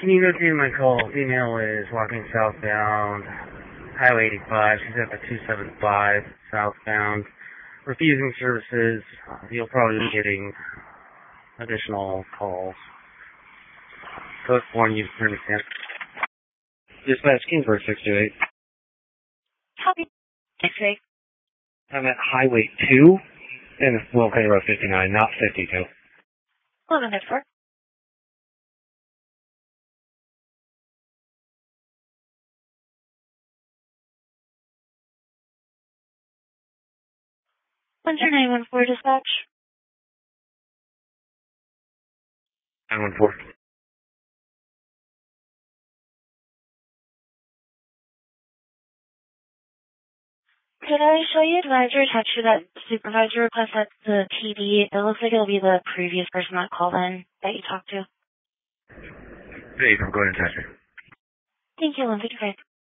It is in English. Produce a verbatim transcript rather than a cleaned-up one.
can you go through my call? Female is walking southbound, Highway eighty-five. She's at the two seven five southbound, refusing services. Uh, you'll probably be getting additional calls. Code one, you can understand. Dispatch Kingsburg six two eight. Copy. six two eight. I'm at Highway two and Will County Road fifty-nine, not fifty-two. eleven fifty-four. one two nine one four dispatch. nine one four. Could I show you advisor attach you that supervisor request at the T D? It looks like it'll be the previous person that called in that you talked to. Hey, I'm going to touch you. Thank you, eleven fifty-five.